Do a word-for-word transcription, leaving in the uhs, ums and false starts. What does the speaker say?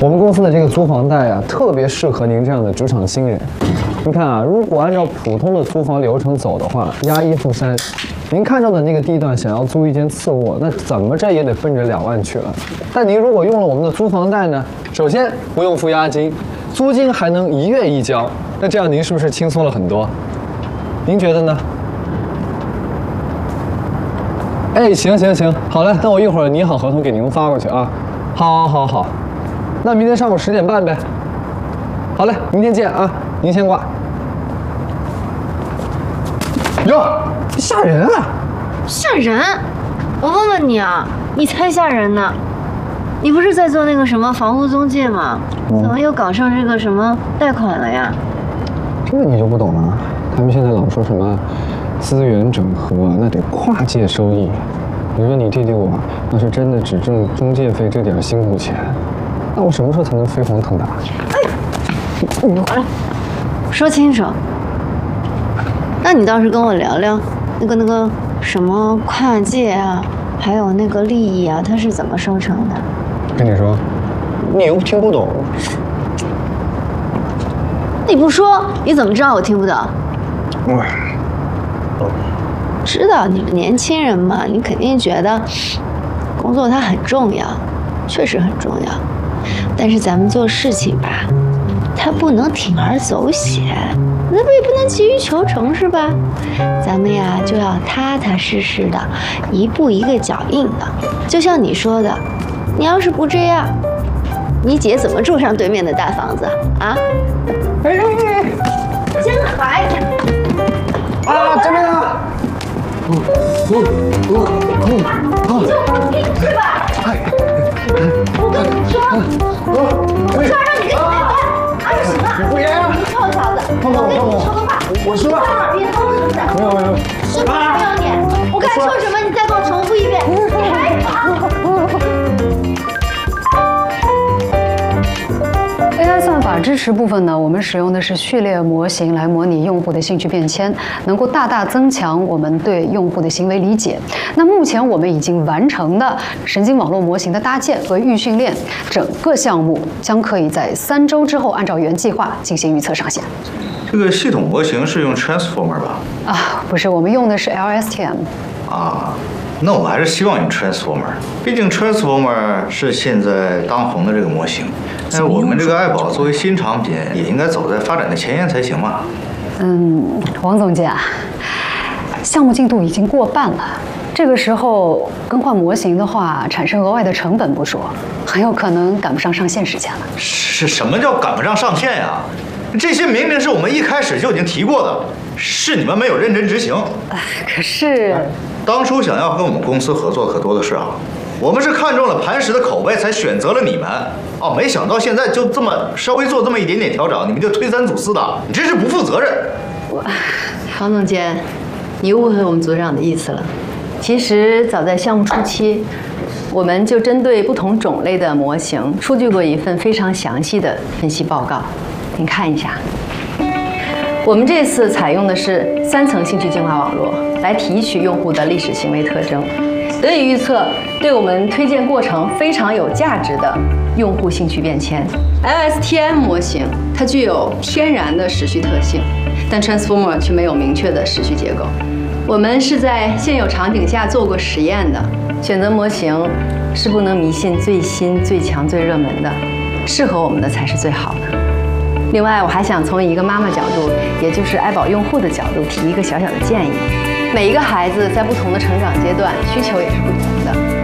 我们公司的这个租房贷啊，特别适合您这样的职场新人。你看啊，如果按照普通的租房流程走的话，押一付三，您看中的那个地段想要租一间次卧，那怎么着也得奔着两万去了。但您如果用了我们的租房贷呢，首先不用付押金，租金还能一月一交，那这样您是不是轻松了很多？您觉得呢？哎，行行行，好嘞，那我一会儿拟好合同给您发过去啊。好，好，好，那明天上午十点半呗。好嘞，明天见啊，您先挂。哟，吓人啊！ 吓人？我问问你啊，你才吓人呢！你不是在做那个什么房屋中介吗？ 嗯、 怎么又搞上这个什么贷款了呀？ 这个你就不懂了？他们现在老说什么资源整合，那得跨界收益。你说你弟弟我要是真的只挣中介费这点辛苦钱，那我什么时候才能飞黄腾达？ 哎，你回来，说清楚。那你倒是跟我聊聊，那个那个什么跨界啊，还有那个利益啊，它是怎么收成的？ 跟你说，你又听不懂。 你不说，你怎么知道我听不懂？ 我。 知道你们年轻人嘛，你肯定觉得工作它很重要，确实很重要。但是咱们做事情吧，它不能铤而走险，那不也不能急于求成是吧？咱们呀就要踏踏实实的，一步一个脚印的。就像你说的，你要是不这样，你姐怎么住上对面的大房子啊？哎哎哎！江海啊，这边呢？哦哦哦哦！ 你就去吧。哎，我跟你说，我说让你跟你干，还有什么？ 你不言啊！ 你臭小子！ 碰碰我跟你碰说个话， 我说吧。 耳边风是不是？ 没有没有。 是不是没有你？我该说什么？你再给我重复一遍。你还吵 ？A I 算法支持部分呢，我们使用的是序列模型来模拟用户的兴趣变迁，能够大大增强我们对用户的行为理解。那目前我们已经完成的神经网络模型的搭建和预训练，整个项目将可以在三周之后按照原计划进行预测上线。 这个系统模型是用 Transformer 吧？ 啊，不是，我们用的是 L S T M。 啊。那我还是希望用 Transformer， 毕竟 Transformer 是现在当红的这个模型。但我们这个爱宝作为新产品，也应该走在发展的前沿才行嘛。 嗯，王总监啊，项目进度已经过半了，这个时候更换模型的话，产生额外的成本不说，很有可能赶不上上线时间了。 是什么叫赶不上上线呀？这些明明是我们一开始就已经提过的，是你们没有认真执行。 哎，可是。 当初想要跟我们公司合作可多的是啊，我们是看中了磐石的口碑才选择了你们哦，没想到现在就这么稍微做这么一点点调整，你们就推三阻四的，你真是不负责任。 王总监，你误会我们组长的意思了。其实早在项目初期，我们就针对不同种类的模型出具过一份非常详细的分析报告，您看一下。我们这次采用的是三层兴趣进化网络来提取用户的历史行为特征，得以预测对我们推荐过程非常有价值的用户兴趣变迁。L S T M 模型它具有天然的时序特性，但 Transformer 却没有明确的时序结构。我们是在现有场景下做过实验的，选择模型是不能迷信最新、最强、最热门的，适合我们的才是最好的。另外，我还想从一个妈妈角度，也就是爱宝用户的角度，提一个小小的建议。每一个孩子在不同的成长阶段，需求也是不同的。